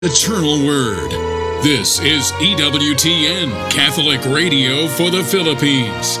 Eternal Word. This is EWTN, Catholic Radio for the Philippines.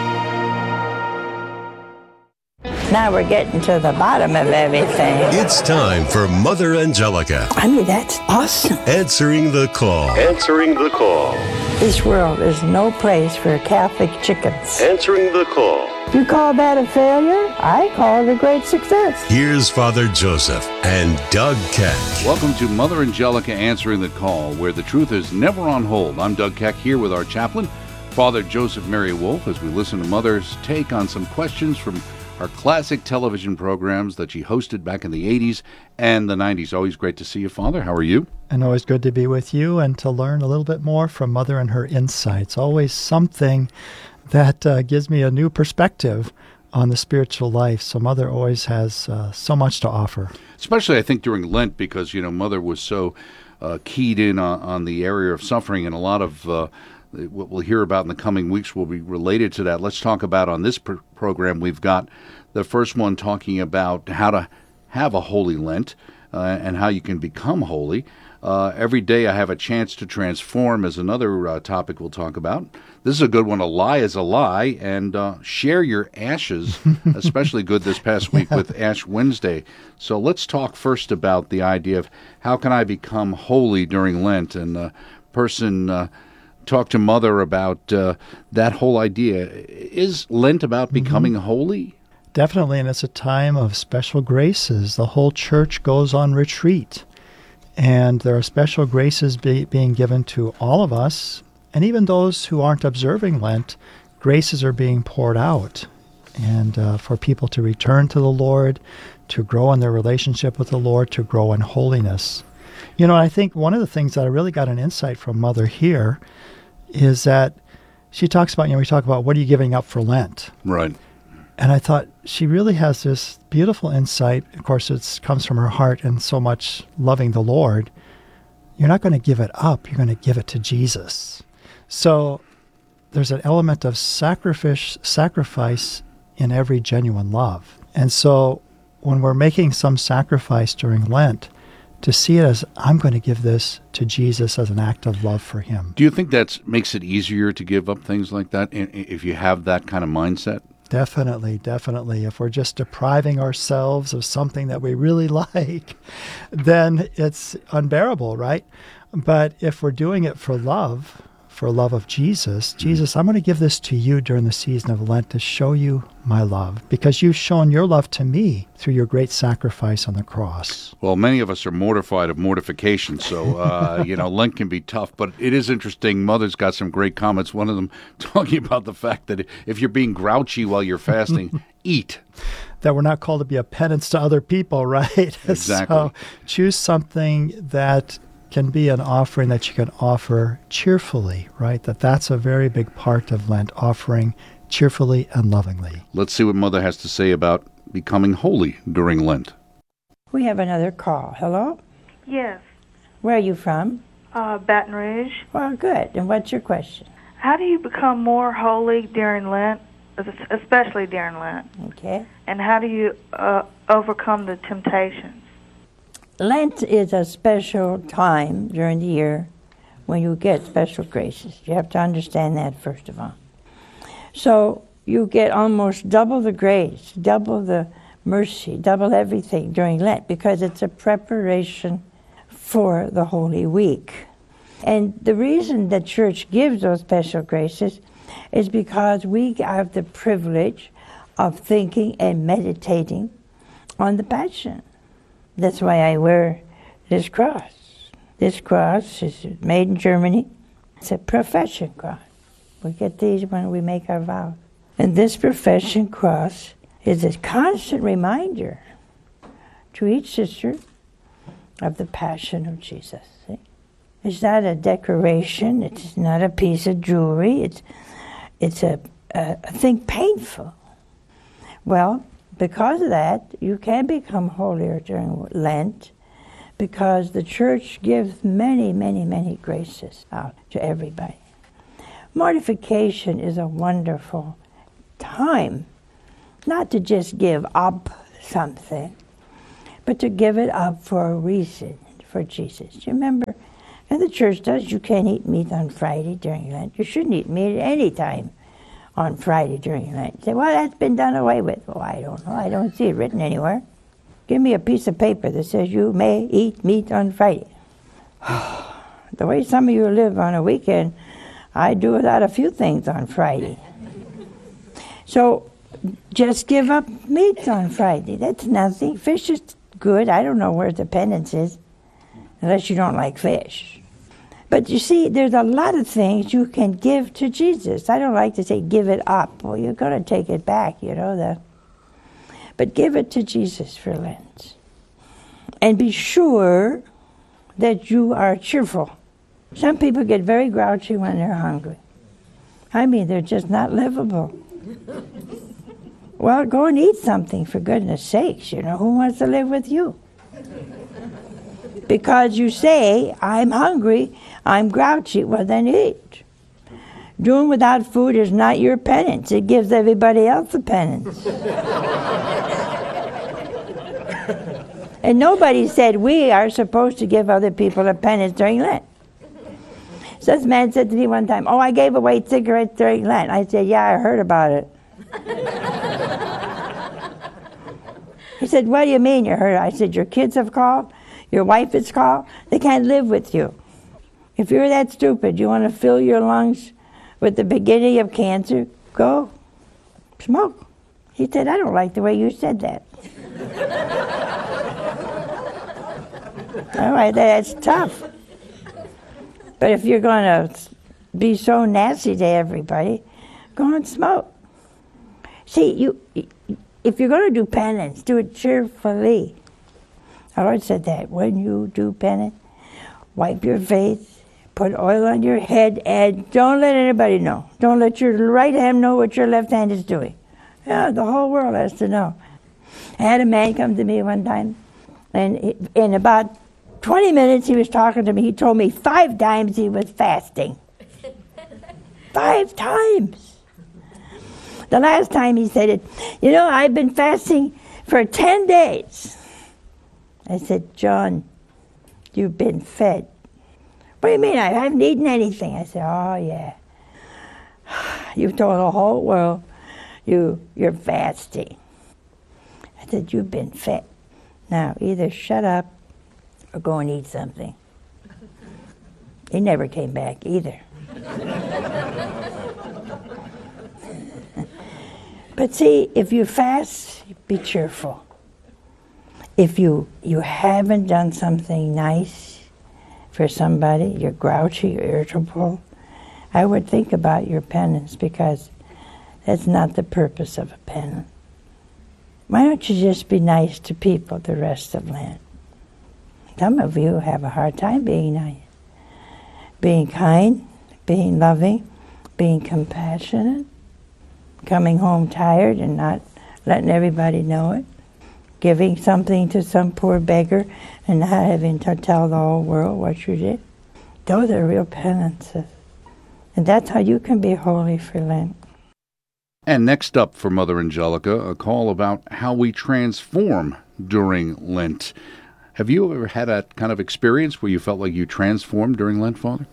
Now we're getting to the bottom of everything. It's time for Mother Angelica. I mean, that's awesome. Answering the call. Answering the call. This world is no place for Catholic chickens. Answering the call. You call that a failure? I call it a great success. Here's Father Joseph and Doug Keck. Welcome to Mother Angelica Answering the Call, where the truth is never on hold. I'm Doug Keck here with our chaplain, Father Joseph Mary Wolf, as we listen to Mother's take on some questions from our classic television programs that she hosted back in the 80s and the 90s. Always great to see you, Father. How are you? And always good to be with you and to learn a little bit more from Mother and her insights. Always something that gives me a new perspective on the spiritual life. So Mother always has so much to offer. Especially, I think, during Lent, because, Mother was so keyed in on the area of suffering, and a lot of what we'll hear about in the coming weeks will be related to that. Let's talk about, on this program, we've got the first one talking about how to have a holy Lent and how you can become holy. Every day I have a chance to transform is another topic we'll talk about. This is a good one. A lie is a lie, and share your ashes, especially good this past week with Ash Wednesday. So let's talk first about the idea of how can I become holy during Lent, and person talk to Mother about that whole idea. Is Lent about becoming holy? Definitely, and it's a time of special graces. The whole church goes on retreat, and there are special graces being given to all of us, and even those who aren't observing Lent, graces are being poured out, and for people to return to the Lord, to grow in their relationship with the Lord, to grow in holiness. I think one of the things that I really got an insight from Mother here is that she talks about, we talk about what are you giving up for Lent? Right. And I thought she really has this beautiful insight. Of course, it comes from her heart and so much loving the Lord. You're not going to give it up. You're going to give it to Jesus. So there's an element of sacrifice in every genuine love. And so when we're making some sacrifice during Lent, to see it as, I'm going to give this to Jesus as an act of love for him. Do you think that makes it easier to give up things like that if you have that kind of mindset? Definitely. If we're just depriving ourselves of something that we really like, then it's unbearable, right? But if we're doing it for love of Jesus, I'm going to give this to you during the season of Lent to show you my love, because you've shown your love to me through your great sacrifice on the cross. Well, many of us are mortified of mortification, so, Lent can be tough, but it is interesting. Mother's got some great comments, one of them talking about the fact that if you're being grouchy while you're fasting, eat. That we're not called to be a penance to other people, right? Exactly. So choose something that can be an offering that you can offer cheerfully, right? That's a very big part of Lent, offering cheerfully and lovingly. Let's see what Mother has to say about becoming holy during Lent. We have another call. Hello? Yes. Where are you from? Baton Rouge. Well, good. And what's your question? How do you become more holy during Lent, especially during Lent? Okay. And how do you overcome the temptations? Lent is a special time during the year when you get special graces. You have to understand that, first of all. So you get almost double the grace, double the mercy, double everything during Lent, because it's a preparation for the Holy Week. And the reason the Church gives those special graces is because we have the privilege of thinking and meditating on the Passion. That's why I wear this cross. This cross is made in Germany. It's a profession cross. We get these when we make our vows. And this profession cross is a constant reminder to each sister of the Passion of Jesus. See? It's not a decoration. It's not a piece of jewelry. It's a thing painful. Well, because of that, you can become holier during Lent, because the Church gives many, many, many graces out to everybody. Mortification is a wonderful time, not to just give up something, but to give it up for a reason, for Jesus. You remember, and the church does, you can't eat meat on Friday during Lent. You shouldn't eat meat at any time on Friday during Lent. You say, well, that's been done away with. Well, I don't know. I don't see it written anywhere. Give me a piece of paper that says you may eat meat on Friday. The way some of you live on a weekend, I do without a few things on Friday. So just give up meat on Friday. That's nothing. Fish is good. I don't know where the penance is, unless you don't like fish. But you see, there's a lot of things you can give to Jesus. I don't like to say give it up. Well, you're going to take it back, you know that. But give it to Jesus for Lent. And be sure that you are cheerful. Some people get very grouchy when they're hungry. I mean, they're just not livable. Well, go and eat something, for goodness sakes. You know, who wants to live with you? Because you say, I'm hungry, I'm grouchy, well then eat. Doing without food is not your penance. It gives everybody else a penance. And nobody said we are supposed to give other people a penance during Lent. So this man said to me one time, oh, I gave away cigarettes during Lent. I said, yeah, I heard about it. He said, what do you mean you heard? I said, your kids have called, your wife has called, they can't live with you. If you're that stupid, you want to fill your lungs with the beginning of cancer, go smoke. He said, I don't like the way you said that. All right, that's tough. But if you're going to be so nasty to everybody, go and smoke. See, if you're going to do penance, do it cheerfully. Our Lord said that. When you do penance, wipe your face, put oil on your head, and don't let anybody know. Don't let your right hand know what your left hand is doing. Yeah, the whole world has to know. I had a man come to me one time, and in about 20 minutes he was talking to me. He told me 5 times he was fasting. 5 times. The last time he said it, you know, I've been fasting for 10 days. I said, John, you've been fed. What do you mean? I haven't eaten anything. I said, oh, yeah. You've told the whole world you're fasting. I said, you've been fed. Now, either shut up or go and eat something. He never came back either. But see, if you fast, be cheerful. If you haven't done something nice for somebody, you're grouchy, you're irritable, I would think about your penance, because that's not the purpose of a penance. Why don't you just be nice to people the rest of Lent? Some of you have a hard time being nice. Being kind, being loving, being compassionate, coming home tired and not letting everybody know it, giving something to some poor beggar and not having to tell the whole world what you did. Those are real penances. And that's how you can be holy for Lent. And next up for Mother Angelica, a call about how we transform during Lent. Have you ever had a kind of experience where you felt like you transformed during Lent, Father?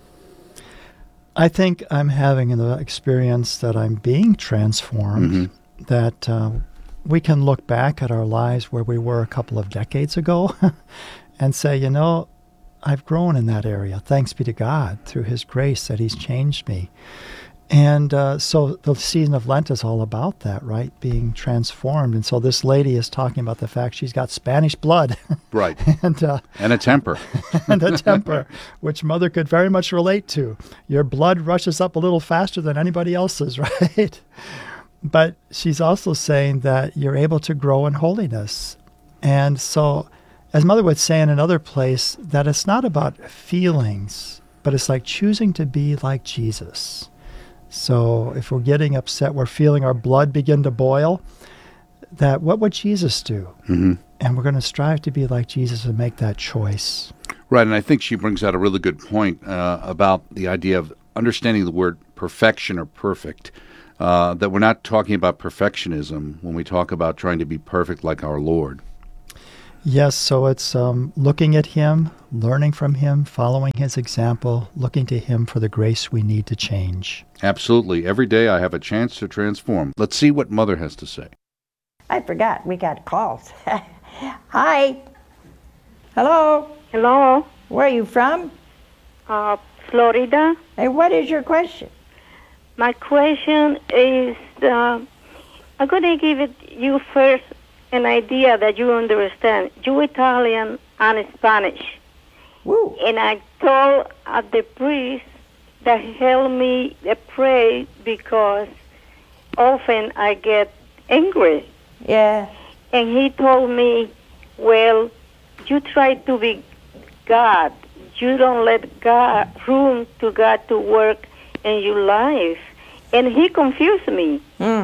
I think I'm having the experience that I'm being transformed, that we can look back at our lives where we were a couple of decades ago and say, you know, I've grown in that area. Thanks be to God through His grace that He's changed me. And so the season of Lent is all about that, right? Being transformed. And so this lady is talking about the fact she's got Spanish blood. Right. and a temper. And a temper, which Mother could very much relate to. Your blood rushes up a little faster than anybody else's, right? But she's also saying that you're able to grow in holiness. And so, as Mother would say in another place, that it's not about feelings, but it's like choosing to be like Jesus. So if we're getting upset, we're feeling our blood begin to boil, that what would Jesus do? Mm-hmm. And we're going to strive to be like Jesus and make that choice. Right, and I think she brings out a really good point about the idea of understanding the word perfection or perfect, that we're not talking about perfectionism when we talk about trying to be perfect like our Lord. Yes, so it's looking at him, learning from him, following his example, looking to him for the grace we need to change. Absolutely. Every day I have a chance to transform. Let's see what Mother has to say. I forgot. We got calls. Hi. Hello. Hello, Where are you from? Florida. And what is your question? My question is, I'm going to give you first an idea that you understand. You Italian and Spanish. Woo. And I told the priest that help me pray because often I get angry. Yeah. And he told me, well, you try to be God. You don't let room to God to work in your life. And he confused me.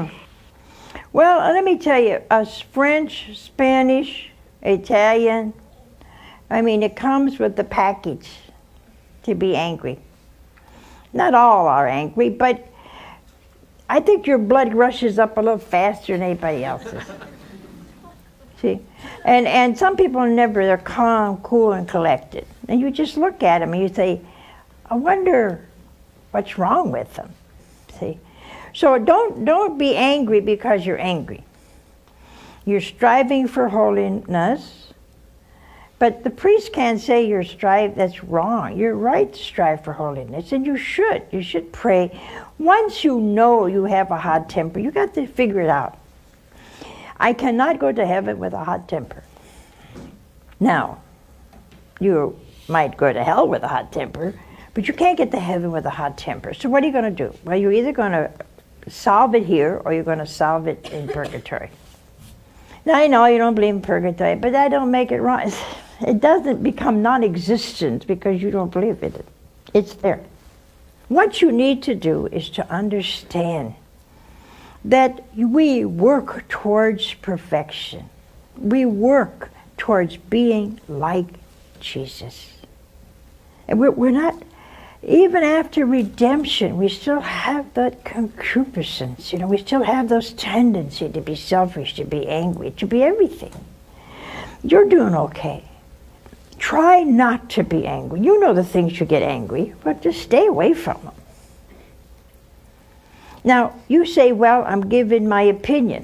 Well, let me tell you, us French, Spanish, Italian, I mean, it comes with the package to be angry. Not all are angry, but I think your blood rushes up a little faster than anybody else's. See? And some people they're calm, cool, and collected. And you just look at them and you say, I wonder what's wrong with them. See? So don't be angry because you're angry. You're striving for holiness, but the priest can't say that's wrong. You're right to strive for holiness, and you should. You should pray. Once you know you have a hot temper, you got to figure it out. I cannot go to heaven with a hot temper. Now, you might go to hell with a hot temper, but you can't get to heaven with a hot temper. So what are you going to do? Well, you're either going to solve it here or you're going to solve it in purgatory. Now, I know you don't believe in purgatory, but that don't make it wrong. It doesn't become non-existent because you don't believe in it. It's there. What you need to do is to understand that we work towards perfection. We work towards being like Jesus. And we're not, even after redemption, we still have that concupiscence. We still have those tendencies to be selfish, to be angry, to be everything. You're doing okay. Try not to be angry. You know the things you get angry, but just stay away from them. Now, you say, well, I'm giving my opinion.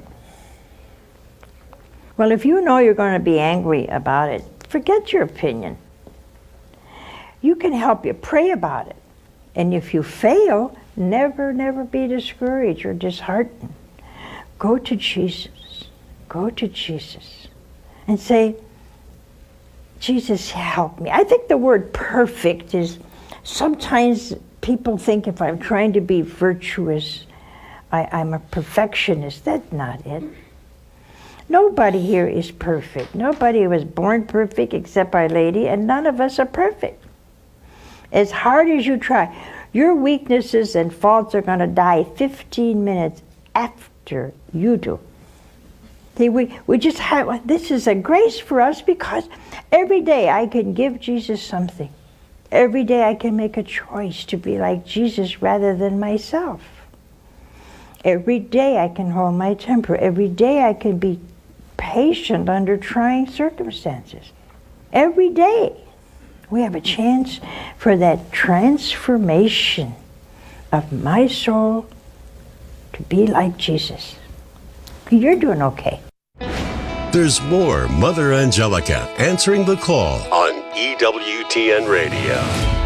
Well, if you know you're going to be angry about it, forget your opinion. You can help you pray about it. And if you fail, never be discouraged or disheartened. Go to Jesus. Go to Jesus. And say, Jesus, help me. I think the word perfect is, sometimes people think if I'm trying to be virtuous, I'm a perfectionist. That's not it. Nobody here is perfect. Nobody was born perfect except Our Lady, and none of us are perfect. As hard as you try, your weaknesses and faults are going to die 15 minutes after you do. See, we just have, this is a grace for us because every day I can give Jesus something. Every day I can make a choice to be like Jesus rather than myself. Every day I can hold my temper. Every day I can be patient under trying circumstances. Every day we have a chance for that transformation of my soul to be like Jesus. You're doing okay. There's more Mother Angelica answering the call on EWTN Radio.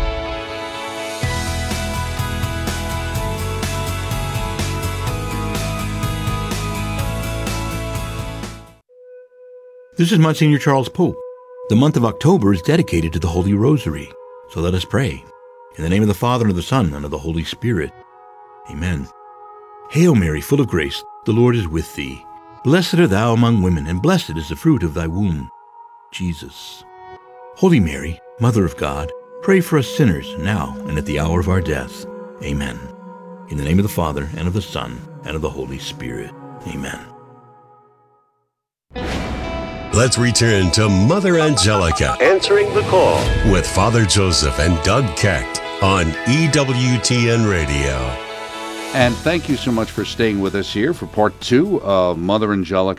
This is Monsignor Charles Pope. The month of October is dedicated to the Holy Rosary. So let us pray. In the name of the Father, and of the Son, and of the Holy Spirit. Amen. Hail Mary, full of grace, the Lord is with thee. Blessed art thou among women, and blessed is the fruit of thy womb, Jesus. Holy Mary, Mother of God, pray for us sinners, now and at the hour of our death. Amen. In the name of the Father, and of the Son, and of the Holy Spirit. Amen. Let's return to Mother Angelica Answering the call. with Father Joseph and Doug Kecht on EWTN Radio. And thank you so much for staying with us here for part 2 of Mother Angelica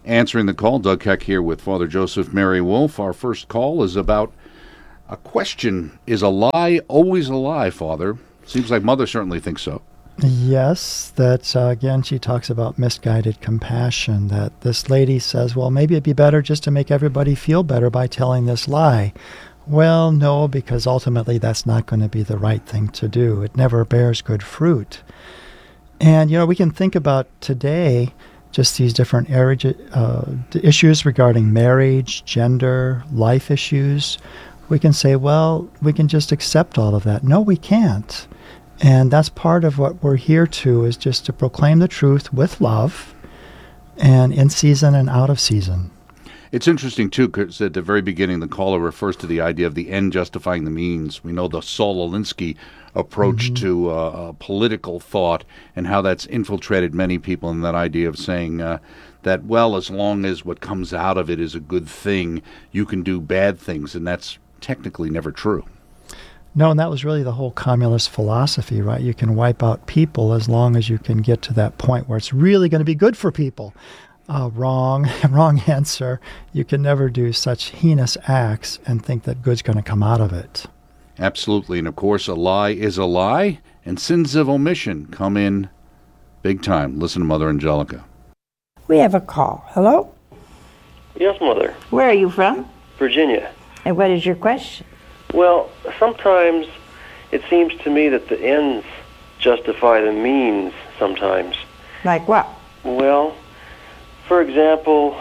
Answering the call, Doug Keck here with Father Joseph Mary Wolf. Our first call is about a question. Is a lie always a lie, Father? Seems like Mother certainly thinks so. Yes, that again, she talks about misguided compassion, that this lady says, well, maybe it'd be better just to make everybody feel better by telling this lie. Well, no, because ultimately that's not going to be the right thing to do. It never bears good fruit. And, we can think about today just these different issues regarding marriage, gender, life issues. We can say, well, we can just accept all of that. No, we can't. And that's part of what we're here to, is just to proclaim the truth with love and in season and out of season. It's interesting, too, because at the very beginning, the caller refers to the idea of the end justifying the means. We know the Saul Alinsky approach to political thought and how that's infiltrated many people, in that idea of saying that, well, as long as what comes out of it is a good thing, you can do bad things, and that's technically never true. No, and that was really the whole communist philosophy, right? You can wipe out people as long as you can get to that point where it's really going to be good for people. Wrong answer. You can never do such heinous acts and think that good's going to come out of it. Absolutely. And of course, a lie is a lie, and sins of omission come in big time. Listen to Mother Angelica. We have a call. Hello? Yes, Mother. Where are you from? Virginia. And what is your question? Well, sometimes it seems to me that the ends justify the means sometimes. Like what? Well, for example,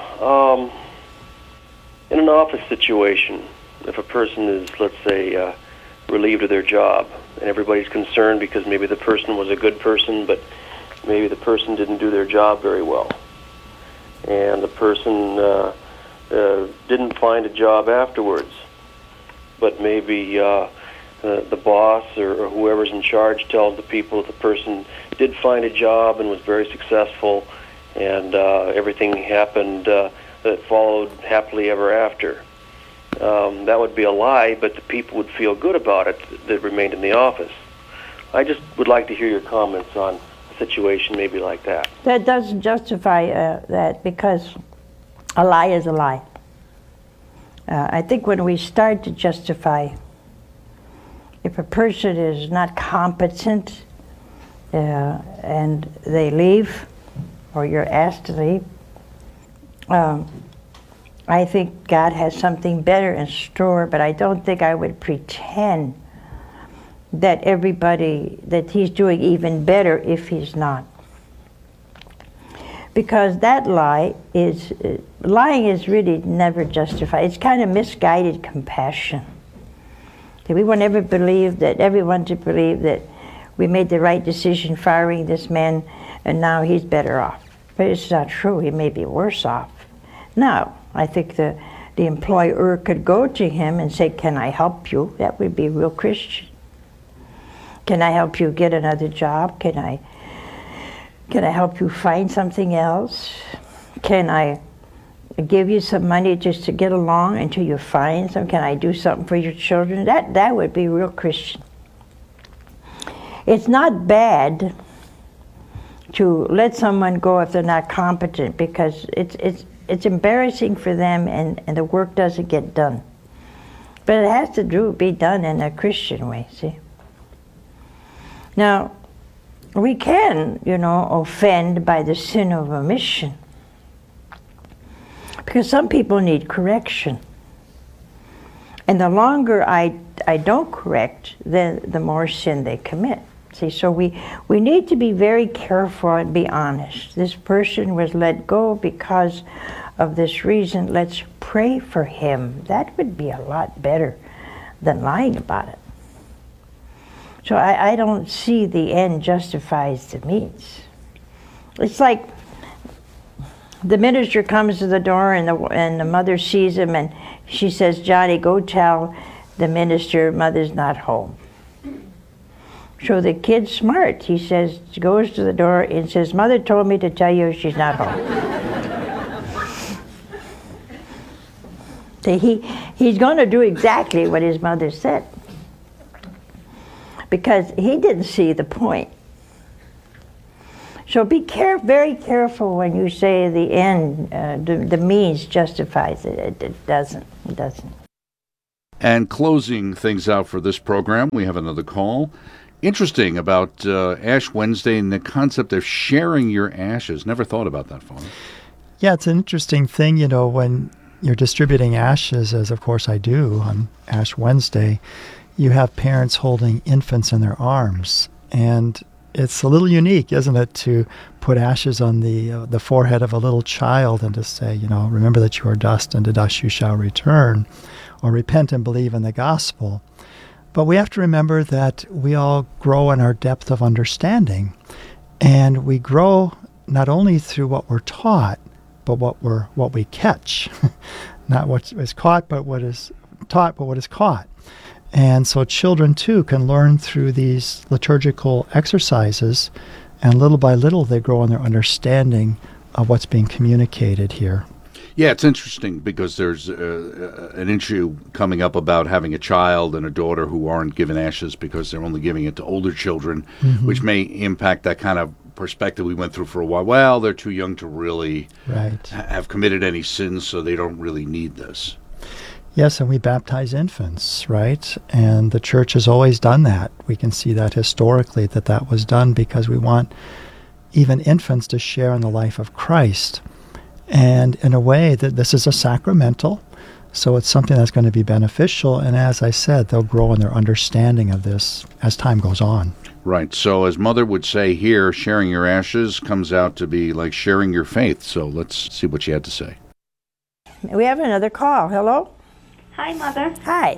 in an office situation, if a person is, let's say, relieved of their job, and everybody's concerned because maybe the person was a good person, but maybe the person didn't do their job very well, and the person didn't find a job afterwards, but maybe the boss or whoever's in charge tells the people that the person did find a job and was very successful, and everything happened that followed happily ever after. That would be a lie, but the people would feel good about it that remained in the office. I just would like to hear your comments on a situation maybe like that. That doesn't justify that, because a lie is a lie. I think when we start to justify, if a person is not competent and they leave, or you're asked to leave, I think God has something better in store, but I don't think I would pretend that that he's doing even better if he's not. Because that lying is really never justified. It's kind of misguided compassion. We won't ever everyone to believe that we made the right decision firing this man and now he's better off. But it's not true. He may be worse off. Now, I think the employer could go to him and say, can I help you? That would be real Christian. Can I help you get another job? Can I help you find something else? Can I give you some money just to get along until you find some? Can I do something for your children? That would be real Christian. It's not bad to let someone go if they're not competent, because it's embarrassing for them and the work doesn't get done. But it has to be done in a Christian way, see? Now, we can, offend by the sin of omission, because some people need correction. And the longer I don't correct, then the more sin they commit. See, so we need to be very careful and be honest. This person was let go because of this reason. Let's pray for him. That would be a lot better than lying about it. So I don't see the end justifies the means. It's like the minister comes to the door and the mother sees him and she says, Johnny, go tell the minister mother's not home. So the kid's smart. He goes to the door and says, Mother told me to tell you she's not home. So he's going to do exactly what his mother said, because he didn't see the point. So be very careful when you say the end, the means justifies it. It doesn't. It doesn't. And closing things out for this program, we have another call. Interesting about Ash Wednesday and the concept of sharing your ashes. Never thought about that, Father. Yeah, it's an interesting thing, you know, when you're distributing ashes, as of course I do on Ash Wednesday, you have parents holding infants in their arms. And it's a little unique, isn't it, to put ashes on the forehead of a little child and to say, you know, remember that you are dust and to dust you shall return, or repent and believe in the gospel. But we have to remember that we all grow in our depth of understanding. And we grow not only through what we're taught, but what we catch. Not what is caught, but what is taught, but what is caught. And so children, too, can learn through these liturgical exercises, and little by little they grow in their understanding of what's being communicated here. Yeah, it's interesting because there's an issue coming up about having a child and a daughter who aren't given ashes because they're only giving it to older children, which may impact that kind of perspective we went through for a while. Well, they're too young to really have committed any sins, so they don't really need this. Yes, and we baptize infants, right? And the church has always done that. We can see that historically that was done because we want even infants to share in the life of Christ. And in a way that this is a sacramental, so it's something that's going to be beneficial. And as I said, they'll grow in their understanding of this as time goes on. Right. So as Mother would say here, sharing your ashes comes out to be like sharing your faith. So let's see what she had to say. We have another call. Hello? Hi, Mother. Hi.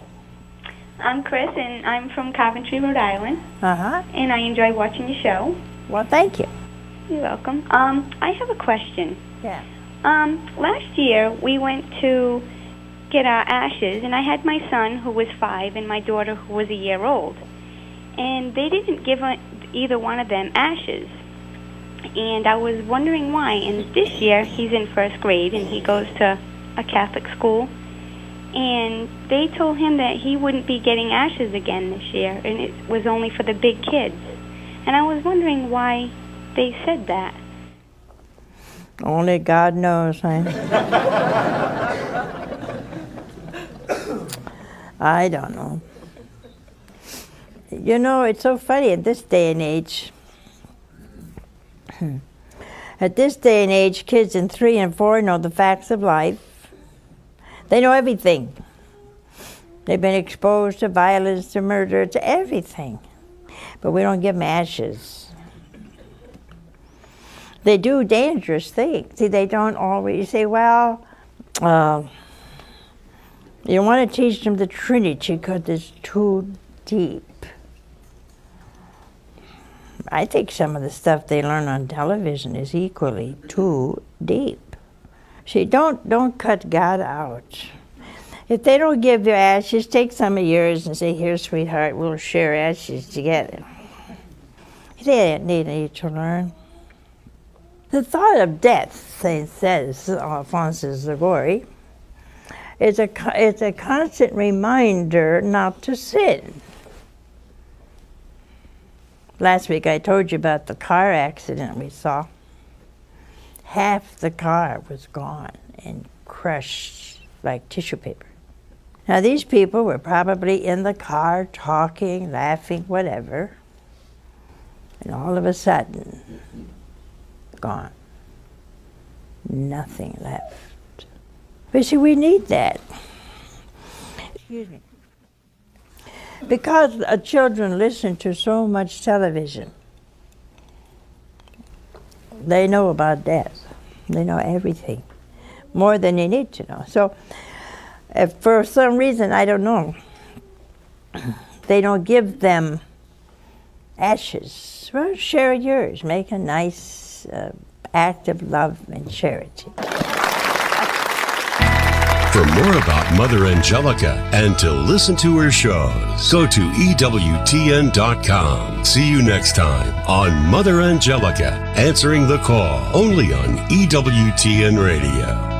I'm Chris, and I'm from Coventry, Rhode Island. Uh-huh. And I enjoy watching your show. Well, thank you. You're welcome. I have a question. Yeah. Last year, we went to get our ashes, and I had my son, who was 5, and my daughter, who was a year old. And they didn't give either one of them ashes. And I was wondering why. And this year, he's in 1st grade, and he goes to a Catholic school. And they told him that he wouldn't be getting ashes again this year, and it was only for the big kids. And I was wondering why they said that. Only God knows, huh? I don't know. You know, it's so funny in this day and age. At this day and age, kids in 3 and 4 know the facts of life. They know everything. They've been exposed to violence, to murder, to everything. But we don't give them ashes. They do dangerous things. See, they don't always say, well, you don't want to teach them the Trinity because it's too deep. I think some of the stuff they learn on television is equally too deep. See, don't cut God out. If they don't give you ashes, take some of yours and say, here, sweetheart, we'll share ashes together. They didn't need to learn. The thought of death, says Alphonsus Liguori, is a constant reminder not to sin. Last week I told you about the car accident we saw. Half the car was gone and crushed like tissue paper. Now these people were probably in the car talking, laughing, whatever, and all of a sudden, gone. Nothing left. But see, we need that. Excuse me. Because children listen to so much television, they know about death. They know everything, more than they need to know. So, if for some reason, I don't know, they don't give them ashes, well, share yours. Make a nice act of love and charity. For more about Mother Angelica and to listen to her shows, go to EWTN.com. See you next time on Mother Angelica, Answering the Call, only on EWTN Radio.